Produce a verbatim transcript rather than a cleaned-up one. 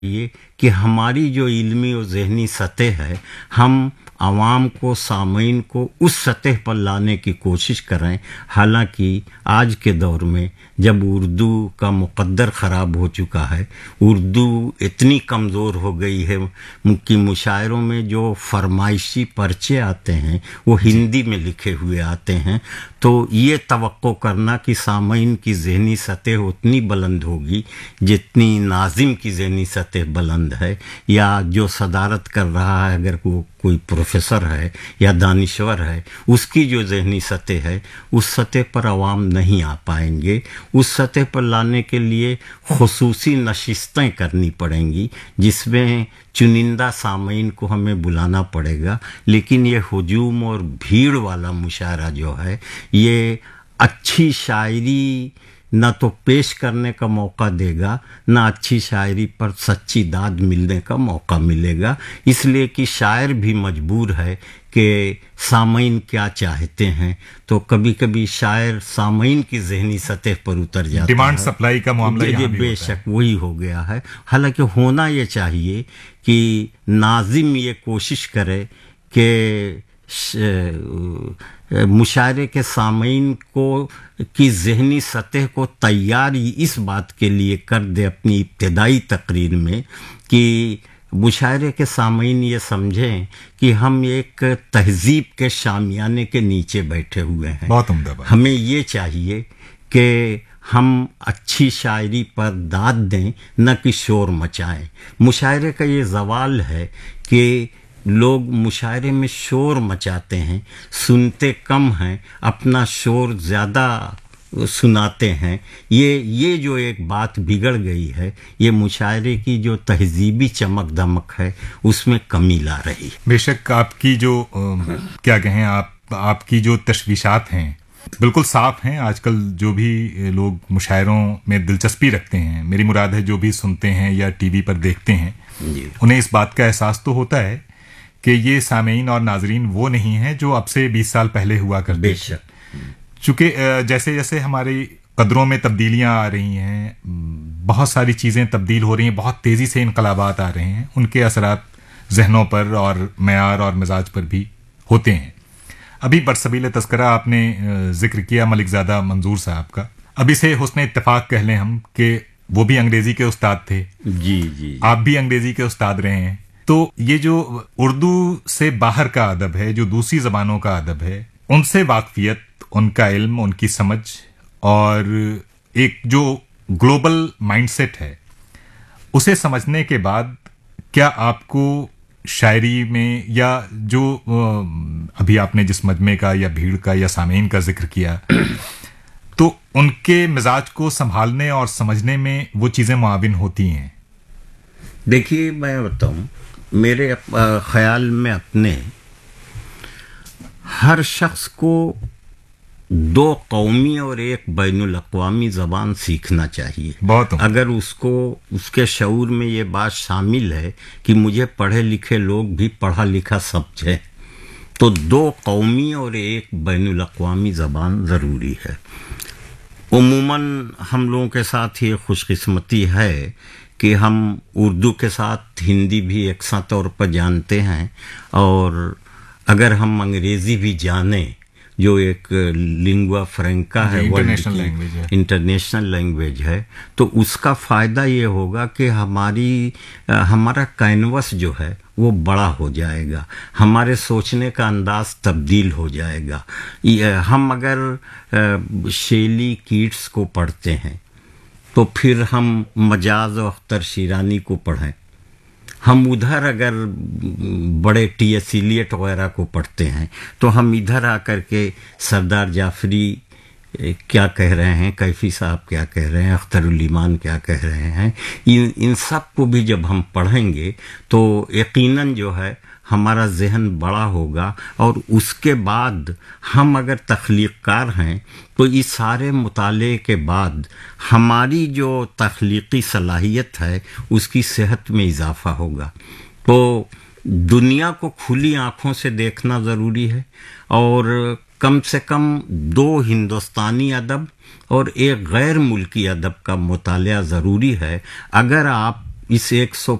یہ کہ ہماری جو علمی و ذہنی سطح ہے ہم عوام کو سامعین کو اس سطح پر لانے کی کوشش کریں. حالانکہ آج کے دور میں جب اردو کا مقدر خراب ہو چکا ہے، اردو اتنی کمزور ہو گئی ہے کہ مشاعروں میں جو فرمائشی پرچے آتے ہیں وہ ہندی میں لکھے ہوئے آتے ہیں، تو یہ توقع کرنا کہ سامعین کی ذہنی سطح اتنی بلند ہوگی جتنی ناظم کی ذہنی سطح بلند ہے، یا جو صدارت کر رہا ہے اگر وہ کوئی پروفیسر ہے یا دانشور ہے اس کی جو ذہنی سطح ہے اس سطح پر عوام نہیں آ پائیں گے. اس سطح پر لانے کے لیے خصوصی نشستیں کرنی پڑیں گی جس میں چنندہ سامعین کو ہمیں بلانا پڑے گا. لیکن یہ ہجوم اور بھیڑ والا مشاعرہ جو ہے یہ اچھی شاعری نہ تو پیش کرنے کا موقع دے گا، نہ اچھی شاعری پر سچی داد ملنے کا موقع ملے گا. اس لیے کہ شاعر بھی مجبور ہے کہ سامعین کیا چاہتے ہیں، تو کبھی کبھی شاعر سامعین کی ذہنی سطح پر اتر جاتا ہے. ڈیمانڈ سپلائی کا معاملہ یہاں بھی بے شک وہی ہو گیا ہے. حالانکہ ہونا یہ چاہیے کہ ناظم یہ کوشش کرے کہ مشاعرے کے سامعین کو کی ذہنی سطح کو تیاری اس بات کے لیے کر دے اپنی ابتدائی تقریر میں کہ مشاعرے کے سامعین یہ سمجھیں کہ ہم ایک تہذیب کے شامیانے کے نیچے بیٹھے ہوئے ہیں. بہت عمدہ بات. ہمیں یہ چاہیے کہ ہم اچھی شاعری پر داد دیں نہ کہ شور مچائیں. مشاعرے کا یہ زوال ہے کہ لوگ مشاعرے میں شور مچاتے ہیں، سنتے کم ہیں، اپنا شور زیادہ سناتے ہیں. یہ یہ جو ایک بات بگڑ گئی ہے یہ مشاعرے کی جو تہذیبی چمک دمک ہے اس میں کمی لا رہی. بے شک آپ کی جو کیا کہیں آپ آپ کی جو تشویشات ہیں بالکل صاف ہیں. آج کل جو بھی لوگ مشاعروں میں دلچسپی رکھتے ہیں، میری مراد ہے جو بھی سنتے ہیں یا ٹی وی پر دیکھتے ہیں، جی. انہیں اس بات کا احساس تو ہوتا ہے کہ یہ سامعین اور ناظرین وہ نہیں ہیں جو اب سے بیس سال پہلے ہوا کرتے. بے شک. چونکہ جیسے جیسے ہماری قدروں میں تبدیلیاں آ رہی ہیں، بہت ساری چیزیں تبدیل ہو رہی ہیں، بہت تیزی سے انقلابات آ رہے ہیں، ان کے اثرات ذہنوں پر اور معیار اور مزاج پر بھی ہوتے ہیں. ابھی برسبیل تذکرہ آپ نے ذکر کیا ملک زادہ منظور صاحب کا. ابھی سے حسن اتفاق کہہ لیں ہم کہ وہ بھی انگریزی کے استاد تھے. جی جی. آپ بھی انگریزی کے استاد رہے ہیں. تو یہ جو اردو سے باہر کا ادب ہے، جو دوسری زبانوں کا ادب ہے، ان سے واقفیت، ان کا علم، ان کی سمجھ اور ایک جو گلوبل مائنڈ سیٹ ہے اسے سمجھنے کے بعد کیا آپ کو شاعری میں یا جو ابھی آپ نے جس مجمع کا یا بھیڑ کا یا سامعین کا ذکر کیا تو ان کے مزاج کو سنبھالنے اور سمجھنے میں وہ چیزیں معاون ہوتی ہیں؟ دیکھیے میں بتاؤں، میرے خیال میں اپنے ہر شخص کو دو قومی اور ایک بین الاقوامی زبان سیکھنا چاہیے. بہت اگر اس کو اس کے شعور میں یہ بات شامل ہے کہ مجھے پڑھے لکھے لوگ بھی پڑھا لکھا سمجھیں تو دو قومی اور ایک بین الاقوامی زبان ضروری ہے. عموماً ہم لوگوں کے ساتھ یہ خوش قسمتی ہے کہ ہم اردو کے ساتھ ہندی بھی یکساں طور پر جانتے ہیں، اور اگر ہم انگریزی بھی جانیں جو ایک لنگوا فرینکا ہے، انٹرنیشنل لینگویج ہے انٹرنیشنل لینگویج ہے، تو اس کا فائدہ یہ ہوگا کہ ہماری ہمارا کینوس جو ہے وہ بڑا ہو جائے گا، ہمارے سوچنے کا انداز تبدیل ہو جائے گا. ہم اگر شیلی کیٹس کو پڑھتے ہیں تو پھر ہم مجاز و اختر شیرانی کو پڑھیں، ہم ادھر اگر بڑے ٹی ایس ایلیٹ وغیرہ کو پڑھتے ہیں تو ہم ادھر آ کر کے سردار جعفری کیا کہہ رہے ہیں، کیفی صاحب کیا کہہ رہے ہیں، اختر الایمان کیا کہہ رہے ہیں، ان ان سب کو بھی جب ہم پڑھیں گے تو یقیناً جو ہے ہمارا ذہن بڑا ہوگا، اور اس کے بعد ہم اگر تخلیق کار ہیں تو اس سارے مطالعے کے بعد ہماری جو تخلیقی صلاحیت ہے اس کی صحت میں اضافہ ہوگا. تو دنیا کو کھلی آنکھوں سے دیکھنا ضروری ہے، اور کم سے کم دو ہندوستانی ادب اور ایک غیر ملکی ادب کا مطالعہ ضروری ہے. اگر آپ اس ایک سو